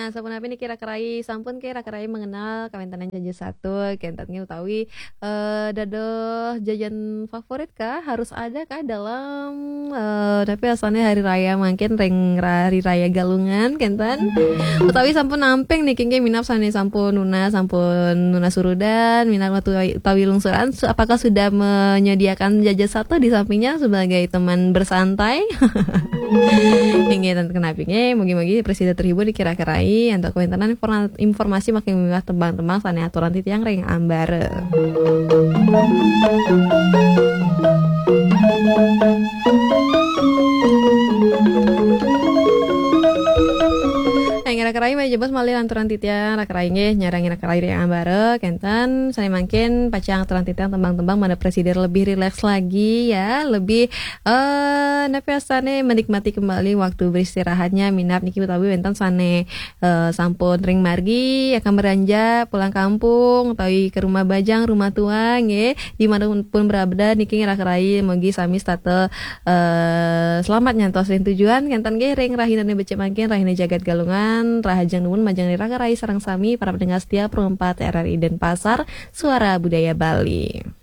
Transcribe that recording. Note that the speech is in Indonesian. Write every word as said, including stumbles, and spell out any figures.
sampun api nih kira kerai sampun kira kerai mengenal kawentenan jajan satu kentatnya utawi eh dadoh jajan favorit kah harus ada kah dalam eh tapi asalnya hari raya mungkin ring hari raya galungan kentan utawi sampun nampeng nih kengke minap sane sampun nuna sampun nuna surudan minap utawi, utawi lungsuran Su- apakah sudah menyediakan jajan satu di sampingnya sebagai teman bersantai Ingin dan kenapingnya mugi-mugi presiden terhibur dikira-kirai untuk komentarnya informa- informasi makin mewah tembang-tembang sana aturan titiang ring ambare. Yang kira-kira mah jebos malih lanturan titiang kira-kira nge nyarang kira-kira yang ambare kenten saya makin pacang aturan titiang tembang-tembang mana presiden lebih rileks lagi ya lebih eh nepi asane menikmati kembali waktu beristirahatnya minap niki utawi wenten sane eh, sampun ring margi akan beranjak pulang kampung utawi ke rumah bajang rumah tua nge dimanapun berada niki kira-kira mugi sami state eh, selamat nyantos ring tujuan kenten ge ring rahinane becek makin rahina jagat galungan rahajang nuwun majang nira rai sarang sami para pendengar setia perempat R R I Denpasar Suara Budaya Bali.